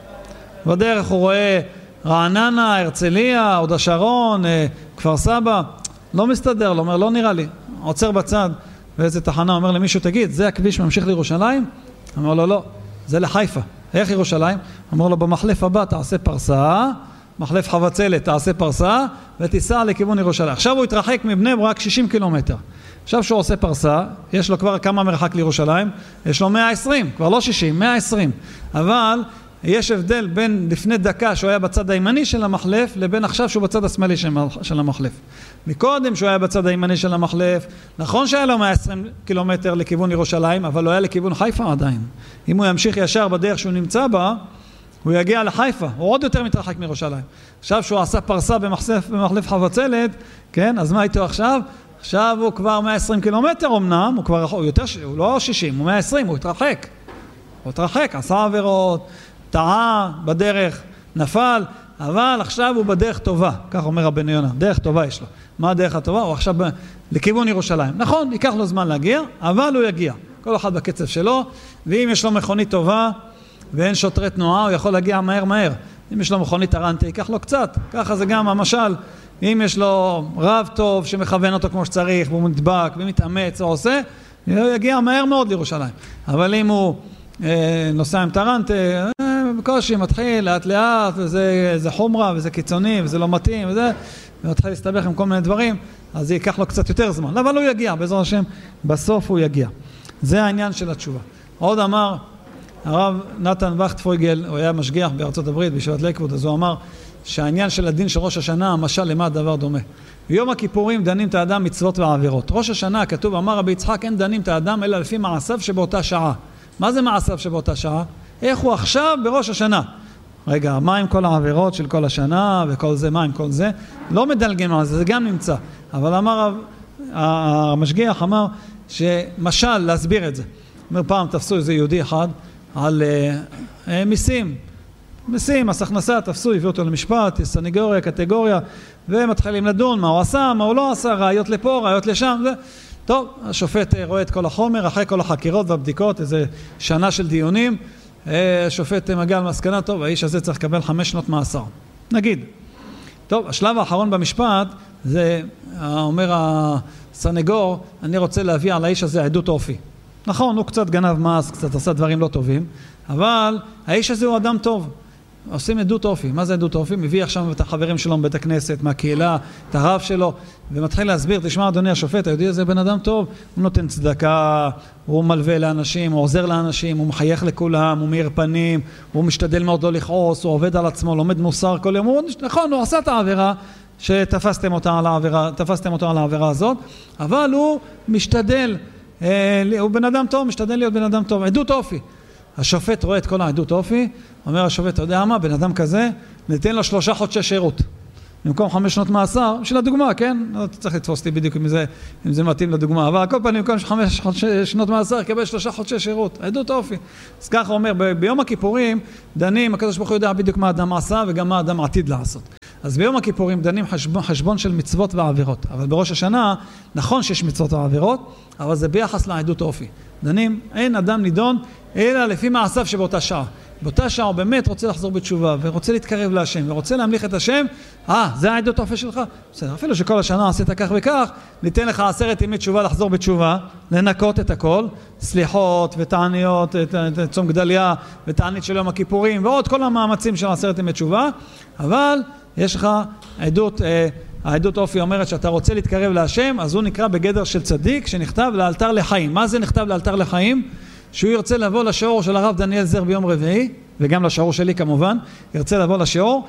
[SPEAKER 1] בדרך הוא רואה רעננה, הרצליה, הוד השרון, כפר סבא, לא מסתדר, אומר, לא נראה לי. עוצר בצד, ואיזה תחנה, אומר למישהו, תגיד, זה הכביש ממשיך לירושלים? אומר לו, לא, זה לחיפה. איך ירושלים? אומר לו, במחלף הבא תעשה פרסה, מחלף חבצלת תעשה פרסה, ותיסע לכיוון ירושלים. עכשיו הוא התרחק מבני ברק 60 קילומטר. עכשיו שהוא עושה פרסה, יש לו כבר כמה מרחק לירושלים? יש לו 120, כבר לא 60, 120. אבל יש הבדל בין לפני דקה שהוא היה בצד הימני של המחלף, לבין עכשיו שהוא בצד השמאלי של המחלף. מקודם שהוא היה בצד הימני של המחלף, נכון שהיה לו 120 קילומטר לכיוון ירושלים, אבל הוא היה לכיוון חיפה עדיין. אם הוא ימשיך ישר בדרך שהוא נמצא בה, הוא יגיע לחיפה, הוא עוד יותר מתרחק מירושלים. עכשיו שהוא עשה פרסה במחלף חבצלת, כן, אז מה איתו עכשיו? עכשיו הוא כבר 120 קילומטר אמנם, הוא לא 60, הוא 120, הוא התרחק, עשה עבירות, טעה בדרך, נפל, אבל עכשיו הוא בדרך טובה, כך אומר רבנו יונה, דרך טובה יש לו. מה הדרך הטובה? הוא עכשיו לכיוון ירושלים. נכון, ייקח לו זמן להגיע, אבל הוא יגיע. כל אחד בקצב שלו, ואם יש לו מכונית טובה ואין שוטרי תנועה, הוא יכול להגיע מהר. אם יש לו מכונית טרנטה, ייקח לו קצת. ככה זה גם המשל. אם יש לו רב טוב שמכוון אותו כמו שצריך, והוא מתבק ומתאמץ או עושה, הוא יגיע מהר מאוד לירושלים. אבל אם הוא נוסע עם טרנטה, בקושי מתחיל לאט, וזה חומרה, וזה קיצוני, וזה לא מתאים, ומתחיל להסתבך עם כל מיני דברים, אז זה ייקח לו קצת יותר זמן. אבל הוא יגיע, בעזרת השם, בסוף הוא יגיע. זה העניין של התשובה. עוד אמר, הרב נתן וכטפויגל, הוא היה משגיח בארצות הברית, בישיבת לייקווד, אז הוא אמר שהעניין של הדין של ראש השנה, המשל למה הדבר דומה. ביום הכיפורים דנים את האדם מצוות ועבירות. ראש השנה, כתוב, אמר רבי יצחק, אין דנים את האדם אלא לפי מעשיו שבאותה שעה. מה זה מעשיו שבאותה שעה? איך הוא עכשיו בראש השנה? רגע, מה עם כל העבירות של כל השנה וכל זה, מה עם כל זה? לא מדלגים על זה, זה גם נמצא. אבל אמר, המשגיח אמר שמשל להסביר את זה. אומר פעם תפסו איזה יהודי אחד על מיסים, מס הכנסה, תפסו, הביאו אותו למשפט, סניגוריה, קטגוריה, ומתחילים לדון מה הוא עשה, מה הוא לא עשה, ראיות לפה, ראיות לשם, זה. טוב, השופט רואה את כל החומר, אחרי כל החקירות והבדיקות, איזה שנה של דיונים, השופט מגיע למסקנה, טוב, האיש הזה צריך לקבל 5 שנות מאסר. נגיד. טוב, השלב האחרון במשפט, זה, אומר הסנגור, אני רוצה להביא על האיש הזה עדות אופי. נכון, הוא קצת גנב מס, קצת עשה דברים לא טובים, אבל האיש הזה הוא אדם טוב. עושים עדות אופי. מה זה עדות אופי? מביא עכשיו את החברים שלו מבית הכנסת, מהקהילה, את הרב שלו, ומתחיל להסביר, תשמע אדוני השופט, היהודי הזה בן אדם טוב, הוא נותן צדקה, הוא מלווה לאנשים, הוא עוזר לאנשים, הוא מחייך לכולם, הוא מאיר פנים, הוא משתדל מאוד לא לכעוס, הוא עובד על עצמו, לומד מוסר כל יום, נכון, הוא עשה את העבירה, שתפסתם אותו על העבירה הזאת, אבל הוא משתדל, הוא בן אדם טוב, משתדל להיות בן אדם טוב. עדות אופי. השופט רואה את כל העדות אופי, אומר השופט, אתה יודע מה, בן אדם כזה, ניתן לו 3 חודשי שירות. במקום 5 שנות מאסר, בשביל הדוגמה, כן? לא צריך לתפוס אותי בדיוק אם זה מתאים לדוגמה, אבל כל פעם במקום 5 שנות מאסר, קבל 3 חודשי שירות, עדות אופי. אז ככה אומר, ביום הכיפורים דנים, הקדוש ברוך הוא יודע בדיוק מה האדם עשה וגם מה האדם עתיד לעשות. אז ביום הכיפורים דנים חשבון של מצוות ועבירות, אבל בראש השנה, נכון שיש מצוות ועבירות, אבל זה ביחס לעדות אופי. דנים, אין אדם נידון, אלא לפי מעשיו שבאותה שעה. באותה שעה הוא באמת רוצה לחזור בתשובה, ורוצה להתקרב להשם, ורוצה להמליך את השם, זה העדות אופי שלך. בסדר, אפילו שכל השנה עשית כך וכך, ניתן לך 10 ימי תשובה לחזור בתשובה, לנקות את הכל, סליחות ותעניות, את צום גדליה, ותענית של יום הכיפורים, ועוד כל המאמצים של 10 ימי תשובה, אבל יש לך העדות אופי אומרת שאתה רוצה להתקרב להשם, אז הוא נקרא בגדר של צדיק, שנכתב לאלתר לחיים. מה זה נכתב לאלתר לחיים? שהוא ירצה לבוא לשיעור של הרב דניאל זר ביום רביעי, וגם לשיעור שלי כמובן, ירצה לבוא לשיעור,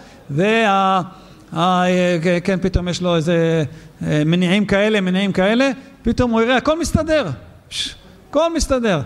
[SPEAKER 1] כן, פתאום יש לו איזה מניעים כאלה, פתאום הוא יראה, הכל מסתדר, הכל מסתדר.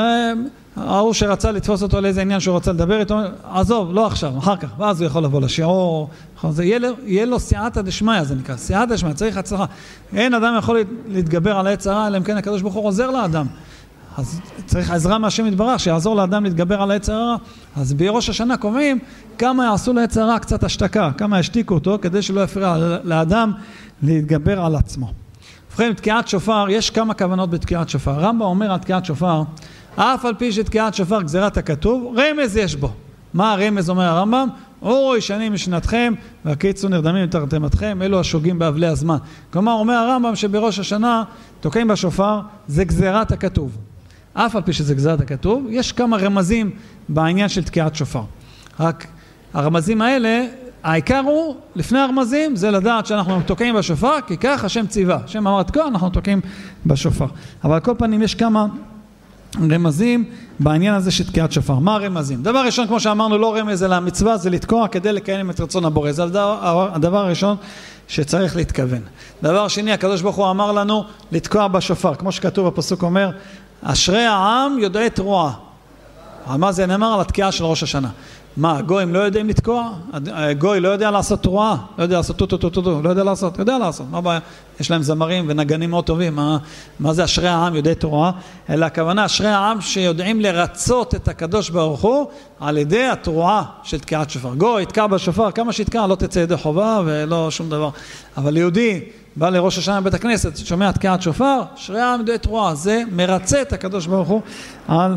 [SPEAKER 1] ההוא שרצה לתפוס אותו לאיזה עניין שהוא רצה לדבר איתו, עזוב, לא עכשיו, אחר כך, ואז הוא יכול לבוא לשיעור, יהיה לו סייעתא דשמיא, זה נקרא, סייעתא דשמיא, צריך הצלחה. אין אדם יכול להתגבר על העץ הרע, אלא אם כן הקדוש ברוך הוא עוזר לאדם. אז צריך עזרה מהשם יתברך, שיעזור לאדם להתגבר על העץ הרע. אז בראש השנה קובעים כמה יעשו לעץ הרע קצת השתקה, כמה ישתיקו אותו, כדי שלא יפריע לאדם להתגבר על עצמו. ובכן, תקיעת שופר, יש כמה כוונות בתקיעת שופר. הרמב"ם אומר על תקיעת שופר, אף על פי שתקיעת שופר גזירת הכתוב, רמז יש בו. מה הרמז אומר הרמב"ם? אורו ישנים משנתכם, והקיצו נרדמים מתרדמתכם, אלו השוגים באבלי הזמן. כלומר, אומר הרמב"ם שבראש השנה תוקעים בשופר, זה גזירת הכתוב. אף על פי שזה גזירת הכתוב, יש כמה רמזים בעניין של תקיעת שופר. רק הרמזים האלה, העיקר הוא, לפני הרמזים, זה לדעת שאנחנו תוקעים בשופר, כי כך השם ציווה. השם אמר תקוע, אנחנו תוקעים בשופר. אבל על כל פנים יש כמה רמזים בעניין הזה של תקיעת שופר. מה הרמזים? דבר ראשון, כמו שאמרנו, לא רמז אלא המצווה, זה לתקוע כדי לקיים את רצון הבורא. זה הדבר הראשון שצריך להתכוון. דבר שני, הקדוש ברוך הוא אמר לנו לתקוע בשופר. כמו שכתוב בפסוק אומר, אשרי העם יודעי תרועה. מה זה נאמר? על התקיעה של ראש השנה. מה, הגויים לא יודעים לתקוע? הגוי לא יודע לעשות תרועה? לא יודע לעשות טו, לא יודע לעשות? יודע לעשות. מה הבעיה? יש להם זמרים ונגנים מאוד טובים. מה זה אשרי העם יודעי תרועה? אלא הכוונה אשרי העם שיודעים לרצות את הקדוש ברוך הוא על ידי התרועה של תקיעת שופר. גוי יתקע בשופר, כמה שיתקע, לא תצא ידי חובה ולא שום דבר. אבל יהודי בא לראש השנה בבית הכנסת, שומע תקיעת שופר, אשרי העם יודעי תרועה, זה מרצה את הקדוש ברוך הוא על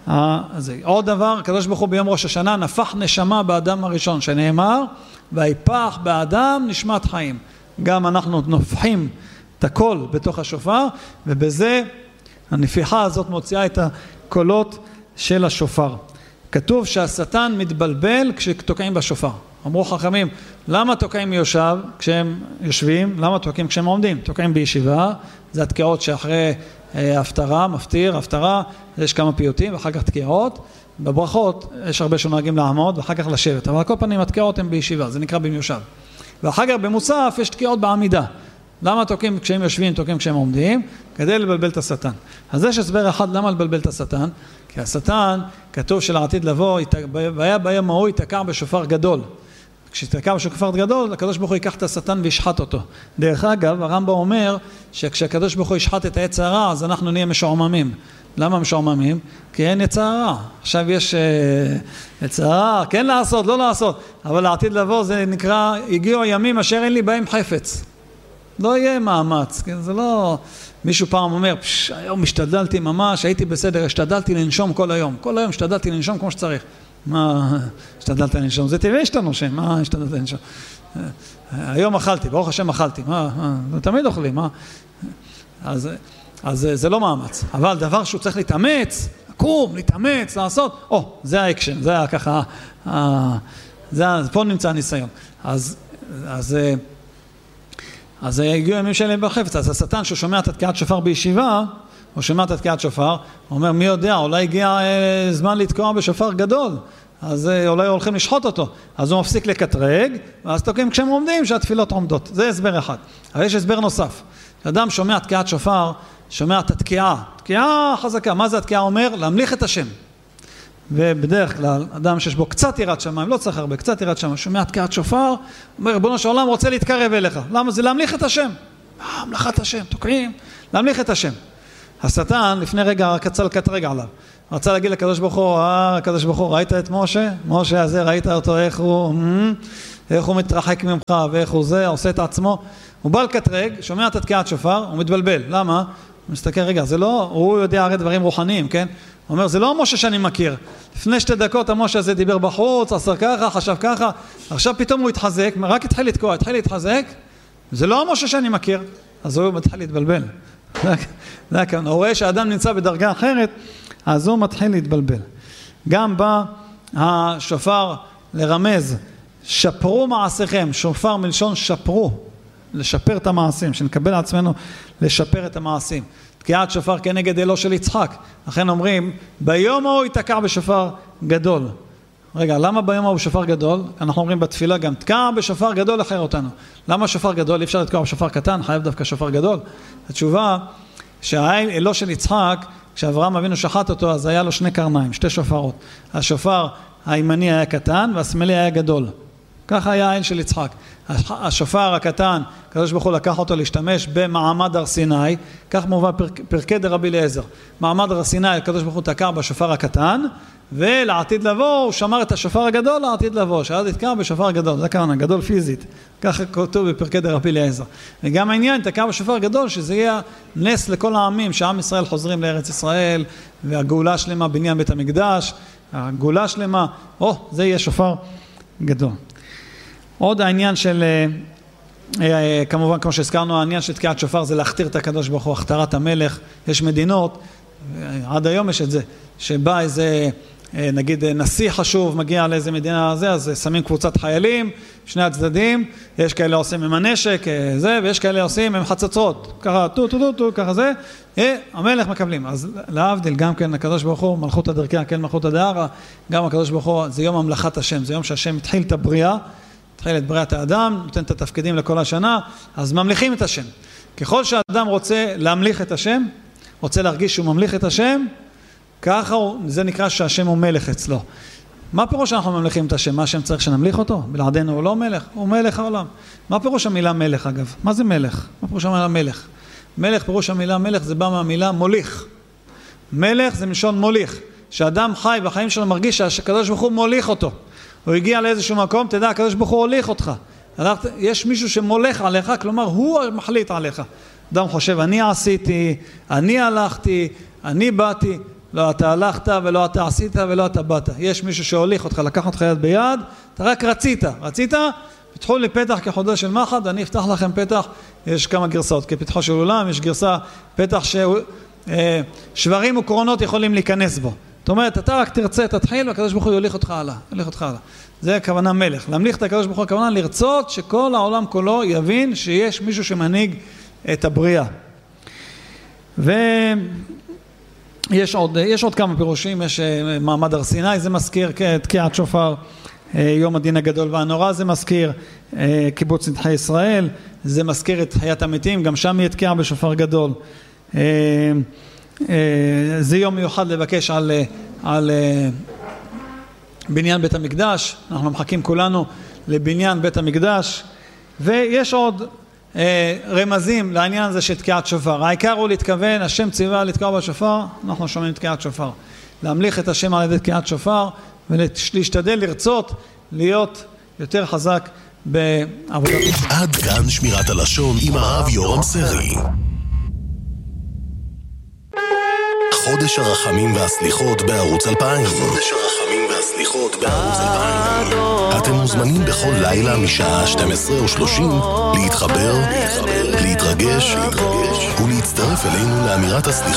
[SPEAKER 1] עוד דבר, הקדוש ברוך הוא ביום ראש השנה נפח נשמה באדם הראשון, שנאמר, ויפח באדם נשמת חיים. גם אנחנו נופחים את הכל בתוך השופר, ובזה הנפיחה הזאת מוציאה את הקולות של השופר. כתוב שהשטן מתבלבל כשתוקעים בשופר. אמרו חכמים, למה תוקעים מיושב כשהם יושבים? למה תוקעים כשהם עומדים? תוקעים בישיבה, זה התקיעות שאחרי הפטרה, מפטיר, הפטרה, יש כמה פיוטים ואחר כך תקיעות. בברכות יש הרבה שנוהגים לעמוד ואחר כך לשבת, אבל כל פנים התקיעות הן בישיבה, זה נקרא במיושב. ואחר כך במוסף יש תקיעות בעמידה. למה תוקעים כשהם יושבים, תוקעים כשהם עומדים? כדי לבלבל את השטן. אז יש הסבר אחד למה לבלבל את השטן, כי השטן, כתוב שלעתיד לבוא, והיה ביום ההוא יתקע בשופר גדול. כשתקע בשופר גדול, הקדוש ברוך הוא ייקח את השטן וישחט אותו. דרך אגב, הרמב"ם אומר שכשהקדוש ברוך הוא ישחט את העץ הרע, אז אנחנו נהיה משועממים. למה משועממים? כי אין עץ הרע. עכשיו יש עץ הרע, כן לעשות, לא לעשות. אבל לעתיד לבוא זה נקרא, הגיעו ימים אשר אין לי בהם חפץ. לא יהיה מאמץ, כן? זה לא... מישהו פעם אומר, היום השתדלתי ממש, הייתי בסדר, השתדלתי לנשום כל היום. כל היום השתדלתי לנשום כמו שצריך. מה השתדלת לנשום? זה טבעי שאתה נושם, מה השתדלת לנשום? היום אכלתי, ברוך השם אכלתי, תמיד אוכלים, אז זה לא מאמץ, אבל דבר שהוא צריך להתאמץ, לקום, להתאמץ, לעשות, זה האקשן, זה ככה, פה נמצא הניסיון. אז הגיעו ימים שלהם בחפץ, אז השטן שהוא שומע את התקיעת שופר בישיבה, הוא שומע את התקיעת שופר, הוא אומר, מי יודע, אולי הגיע זמן לתקוע בשופר גדול, אז אולי הולכים לשחוט אותו, אז הוא מפסיק לקטרג, ואז תוקעים כשהם עומדים שהתפילות עומדות. זה הסבר אחד. אבל יש הסבר נוסף. אדם שומע תקיעת שופר, שומע את התקיעה, תקיעה חזקה. מה זה התקיעה אומר? להמליך את השם. ובדרך כלל, אדם שיש בו קצת יראת שמיים, לא צריך הרבה, קצת יראת שמיים, שומע תקיעת שופר, אומר, ריבונו של עולם רוצה להתקרב אליך. למה? זה להמליך את השם. המלכת השם, תוקעים, להמליך את השם. השטן לפני רגע רצה לקטרג עליו. רצה להגיד לקדוש ברוך הוא, הקדוש ברוך הוא, ראית את משה? משה הזה, ראית אותו, איך הוא מתרחק ממך, ואיך הוא זה, עושה את עצמו. הוא בא לקטרג, שומע את התקיעת שופר, הוא מתבלבל. למה? הוא מסתכל, רגע, זה לא, הוא יודע הרי דברים רוחניים, כן? הוא אומר, זה לא המשה שאני מכיר. לפני 2 דקות המשה הזה דיבר בחוץ, עשה ככה, חשב ככה, עכשיו פתאום הוא התחזק, רק התחיל לתקוע, התחיל להתחזק, זה לא המשה שאני מכיר, אז הוא מתחיל להתבלבל. הוא רואה שהאדם נמצא בדרגה אחרת, אז הוא מתחיל להתבלבל. גם בא השופר לרמז, שפרו מעשיכם, שופר מלשון שפרו, לשפר את המעשים, שנקבל עצמנו לשפר את המעשים. תקיעת שופר כנגד אלו של יצחק. לכן אומרים, ביום ההוא ייתקע בשופר גדול. רגע, למה ביום ההוא שופר גדול? אנחנו אומרים בתפילה גם, תקע בשופר גדול אחר אותנו. למה שופר גדול? אי אפשר לתקוע בשופר קטן, חייב דווקא שופר גדול. התשובה, שהאלו של יצחק, כשאברהם אבינו שחט אותו, אז היה לו 2 קרניים, 2 שופרות. השופר הימני היה קטן, והשמאלי היה גדול. ככה היה האל של יצחק. השופר הקטן, הקדוש ברוך הוא לקח אותו להשתמש במעמד הר סיני, כך מובא פרקי דרבי אליעזר. מעמד הר סיני, הקדוש ברוך הוא תקע בשופר הקטן, ולעתיד לבוא, הוא שמר את השופר הגדול לעתיד לבוא, שעד יתקע בשופר גדול, זה כאן, גדול פיזית. ככה כתוב בפרקי דרבי אליעזר. וגם העניין, תקע בשופר גדול, שזה יהיה נס לכל העמים, שעם ישראל חוזרים לארץ ישראל, והגאולה שלמה, בניין בית המקדש, הגאולה שלמה, זה יהיה שופר גדול. עוד העניין של, כמובן כמו שהזכרנו, העניין של תקיעת שופר זה להכתיר את הקדוש ברוך הוא, הכתרת המלך. יש מדינות, עד היום יש את זה, שבא איזה, נגיד נשיא חשוב מגיע לאיזה מדינה הזה, אז שמים קבוצת חיילים, 2 הצדדים, יש כאלה עושים עם הנשק, זה, ויש כאלה עושים עם חצוצרות, ככה טו, ככה זה, המלך מקבלים. אז להבדיל גם כן הקדוש ברוך הוא, מלכות הדרכיה, כן מלכות הדהרה, גם הקדוש ברוך הוא, זה יום המלכת השם, זה יום שהשם התחיל את הבריאה, התחיל את בריאת האדם, נותן את התפקידים לכל השנה, אז ממליכים את השם. ככל שהאדם רוצה להמליך את השם, רוצה להרגיש שהוא ממליך את השם, ככה זה נקרא שהשם הוא מלך אצלו. מה פירוש שאנחנו ממליכים את השם? מה השם צריך שנמליך אותו? בלעדינו הוא לא מלך, הוא מלך העולם. מה פירוש המילה מלך אגב? מה זה מלך? מה פירוש המילה מלך? מלך, פירוש המילה מלך זה בא מהמילה מוליך. מלך זה מלשון מוליך. שאדם חי בחיים שלו מרגיש שהקדוש ברוך הוא מוליך אותו. הוא הגיע לאיזשהו מקום, תדע, הקדוש ברוך הוא הוליך אותך. יש מישהו שמולך עליך, כלומר הוא מחליט עליך. אדם חושב, אני עשיתי, אני הלכתי, אני באתי, לא אתה הלכת ולא אתה עשית ולא אתה באת. יש מישהו שהוליך אותך, לקח אותך יד ביד, אתה רק רצית, פתחו לי פתח כחודו של מחד, אני אפתח לכם פתח, יש כמה גרסאות, כפתחו של עולם, יש גרסה, פתח ששברים וקרונות יכולים להיכנס בו. זאת אומרת, אתה רק תרצה, תתחיל, והקדוש ברוך הוא יוליך אותך הלאה, זה הכוונה מלך. להמליך את הקדוש ברוך הוא, הכוונה לרצות שכל העולם כולו יבין שיש מישהו שמנהיג את הבריאה. ויש עוד כמה פירושים, יש מעמד הר סיני, זה מזכיר תקיעת שופר, יום הדין הגדול והנורא, זה מזכיר קיבוץ נדחי ישראל, זה מזכיר את חיית המתים, גם שם יהיה תקיעה בשופר גדול. זה יום מיוחד לבקש על בניין בית המקדש, אנחנו מחכים כולנו לבניין בית המקדש, ויש עוד רמזים לעניין הזה של תקיעת שופר. העיקר הוא להתכוון, השם ציווה לתקוע בשופר, אנחנו שומעים תקיעת שופר. להמליך את השם על ידי תקיעת שופר, ולהשתדל לרצות להיות יותר חזק בעבודת.
[SPEAKER 2] עד כאן שמירת הלשון עם הרב יורם סרי. חודש הרחמים והסליחות בערוץ 2000. חודש הרחמים והסליחות בערוץ 2000. אתם מוזמנים בכל לילה משעה 12:30 להתחבר, להתרגש ולהצטרף אלינו לאמירת הסליחות.